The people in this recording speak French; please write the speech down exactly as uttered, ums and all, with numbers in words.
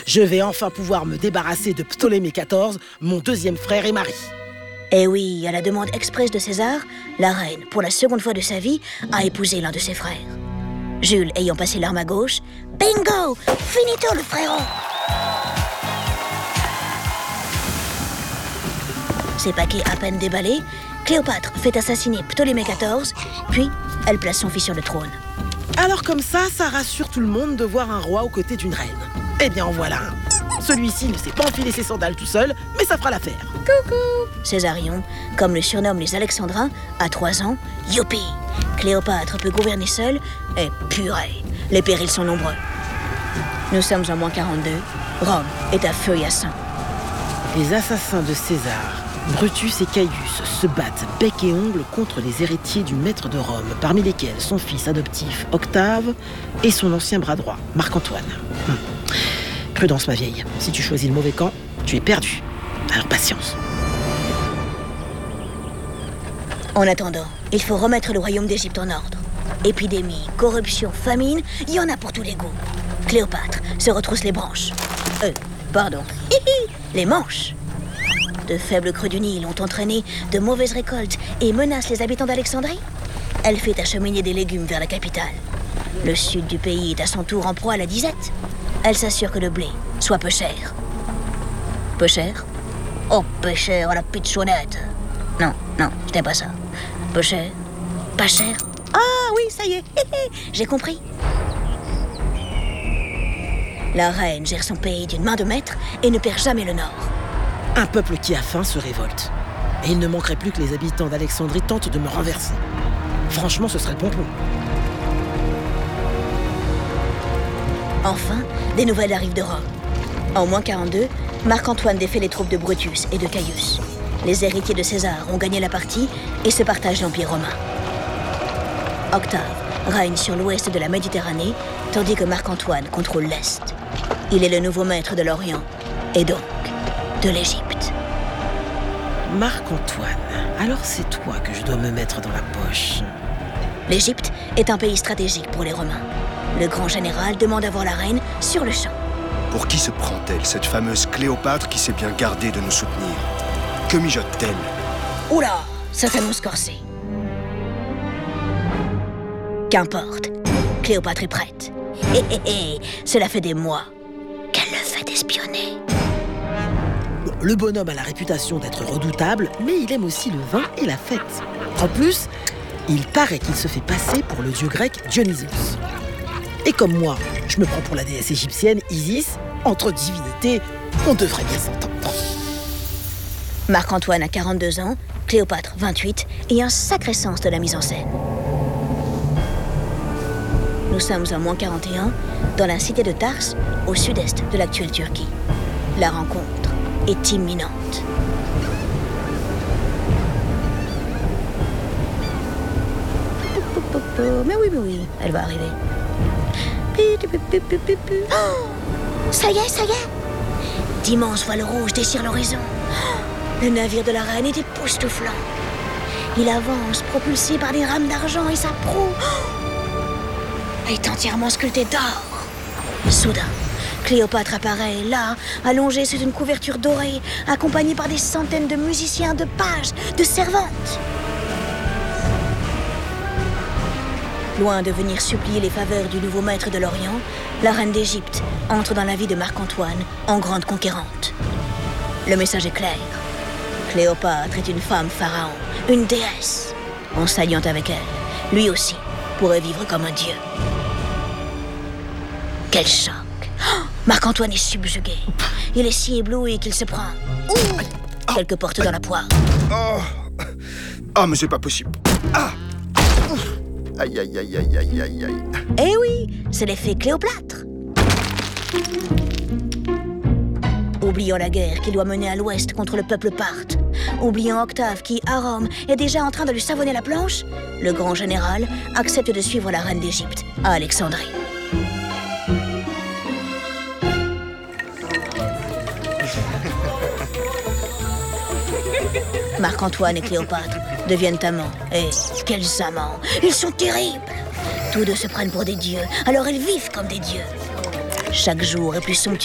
Je vais enfin pouvoir me débarrasser de Ptolémée quatorze, mon deuxième frère et mari. Eh oui, à la demande expresse de César, la reine, pour la seconde fois de sa vie, a épousé l'un de ses frères. Jules ayant passé l'arme à gauche, bingo! Finito le frérot! Ses paquets à peine déballés, Cléopâtre fait assassiner Ptolémée quatorze, puis elle place son fils sur le trône. Alors comme ça, ça rassure tout le monde de voir un roi aux côtés d'une reine. Eh bien en voilà un. Celui-ci ne sait pas enfiler ses sandales tout seul, mais ça fera l'affaire. Coucou! Césarion, comme le surnomment les Alexandrins, à trois ans, youpi! Cléopâtre peut gouverner seule, et purée, les périls sont nombreux. Nous sommes en moins quarante-deux, Rome est à feu et à sang. Les assassins de César, Brutus et Caius, se battent bec et ongle contre les héritiers du maître de Rome, parmi lesquels son fils adoptif Octave et son ancien bras droit, Marc-Antoine. Hum. Prudence, ma vieille, si tu choisis le mauvais camp, tu es perdu. Alors patience. En attendant, il faut remettre le royaume d'Égypte en ordre. Épidémie, corruption, famine, il y en a pour tous les goûts. Cléopâtre se retrousse les branches. Euh, pardon, les manches. De faibles crues du Nil ont entraîné de mauvaises récoltes et menacent les habitants d'Alexandrie. Elle fait acheminer des légumes vers la capitale. Le sud du pays est à son tour en proie à la disette. Elle s'assure que le blé soit peu cher. Peu cher? Oh, peu cher à la pitchounette. Non, non, je n'aime pas ça. Peu cher? Pas cher? Ah oui, ça y est, j'ai compris. La reine gère son pays d'une main de maître et ne perd jamais le nord. Un peuple qui a faim se révolte. Et il ne manquerait plus que les habitants d'Alexandrie tentent de me renverser. Franchement, ce serait le pompon. Enfin, des nouvelles arrivent de Rome. En moins quarante-deux, Marc-Antoine défait les troupes de Brutus et de Caius. Les héritiers de César ont gagné la partie et se partagent l'Empire romain. Octave règne sur l'ouest de la Méditerranée, tandis que Marc-Antoine contrôle l'est. Il est le nouveau maître de l'Orient, et donc de l'Égypte. Marc-Antoine, alors c'est toi que je dois me mettre dans la poche. L'Égypte est un pays stratégique pour les Romains. Le grand général demande à voir la reine sur le champ. Pour qui se prend-elle, cette fameuse Cléopâtre qui s'est bien gardée de nous soutenir? Que mijote-t-elle? Oula, ça s'annonce corsé. Qu'importe, Cléopâtre est prête. Hé hé hé, cela fait des mois qu'elle le fait espionner. Bon, le bonhomme a la réputation d'être redoutable, mais il aime aussi le vin et la fête. En plus, il paraît qu'il se fait passer pour le dieu grec Dionysos. Et comme moi, je me prends pour la déesse égyptienne Isis, entre divinités, on devrait bien s'entendre. Marc-Antoine a quarante-deux ans, Cléopâtre vingt-huit et un sacré sens de la mise en scène. Nous sommes en moins quarante et un, dans la cité de Tars, au sud-est de l'actuelle Turquie. La rencontre est imminente. Mais oui, mais oui, elle va arriver. Oh, ça y est, ça y est! D'immenses voiles rouges déchirent l'horizon. Le navire de la reine est époustouflant. Il avance, propulsé par des rames d'argent, et sa proue oh, est entièrement sculptée d'or. Soudain, Cléopâtre apparaît, là, allongée sous une couverture dorée, accompagnée par des centaines de musiciens, de pages, de servantes. Loin de venir supplier les faveurs du nouveau maître de l'Orient, la reine d'Égypte entre dans la vie de Marc-Antoine en grande conquérante. Le message est clair. Cléopâtre est une femme pharaon, une déesse. En s'alliant avec elle, lui aussi pourrait vivre comme un dieu. Quel choc! Oh, Marc-Antoine est subjugué. Il est si ébloui qu'il se prend ouh, quelques portes dans la poire. Oh, oh mais c'est pas possible. Ah. Aïe, aïe, aïe, aïe, aïe, aïe, aïe. Eh oui, c'est l'effet Cléopâtre. Oubliant la guerre qu'il doit mener à l'ouest contre le peuple parthe, oubliant Octave qui, à Rome, est déjà en train de lui savonner la planche, le grand général accepte de suivre la reine d'Égypte à Alexandrie. Marc-Antoine et Cléopâtre deviennent amants. Et quels amants! Ils sont terribles! Tous deux se prennent pour des dieux, alors ils vivent comme des dieux. Chaque jour est plus somptueux